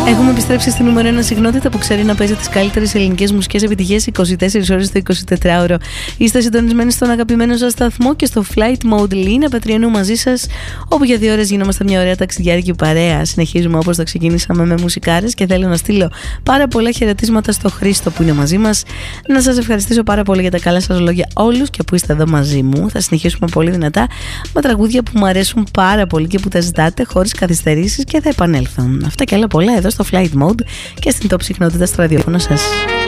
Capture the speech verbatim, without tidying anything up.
Έχουμε επιστρέψει στη νούμερο ένα συχνότητα που ξέρει να παίζει τις καλύτερες ελληνικές μουσικές επιτυχίες είκοσι τέσσερις ώρες το εικοσιτετράωρο. Είστε συντονισμένοι στον αγαπημένο σας σταθμό και στο Flight Mode Lina Πετριανού μαζί σας, όπου για δύο ώρες γινόμαστε μια ωραία ταξιδιάρικη παρέα. Συνεχίζουμε όπως το ξεκινήσαμε με μουσικάρες και θέλω να στείλω πάρα πολλά χαιρετίσματα στο Χρήστο που είναι μαζί μας. Να σας ευχαριστήσω πάρα πολύ για τα καλά σας λόγια όλους και που είστε εδώ μαζί μου. Θα συνεχίσουμε πολύ δυνατά με τραγούδια που μου αρέσουν πάρα πολύ και που τα ζητάτε χωρίς καθυστερήσεις και θα επανέλθω. Αυτά και άλλα πολλά εδώ στο Flight Mode και στην top συχνότητα στο ραδιόφωνο σας.